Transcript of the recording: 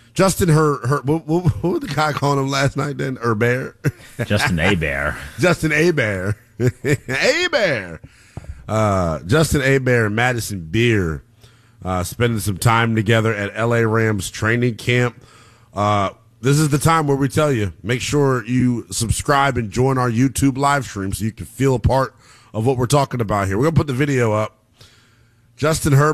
Justin what would the guy calling him last night then? Herbert? Justin Hebert. Justin Hebert. Hebert. Justin Hebert and Madison Beer spending some time together at LA Rams training camp. This is the time where we tell you, make sure you subscribe and join our YouTube live stream so you can feel a part of what we're talking about here. We're going to put the video up. Justin Herbert.